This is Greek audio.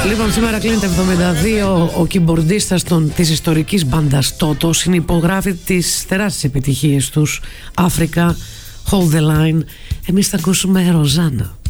Λοιπόν, σήμερα κλείνει το 72. Ο κιμπορντίστας της ιστορικής μπάντας Toto συνυπογράφει τις τεράστιες επιτυχίες τους, Africa, Hold the Line. Εμείς θα ακούσουμε Ροζάνα.